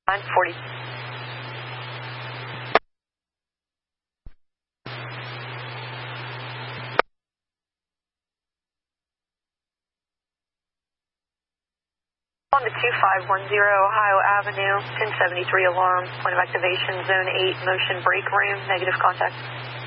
940. On to 2510 Ohio Avenue, 1073 alarm, point of activation, zone 8, motion break room, negative contact.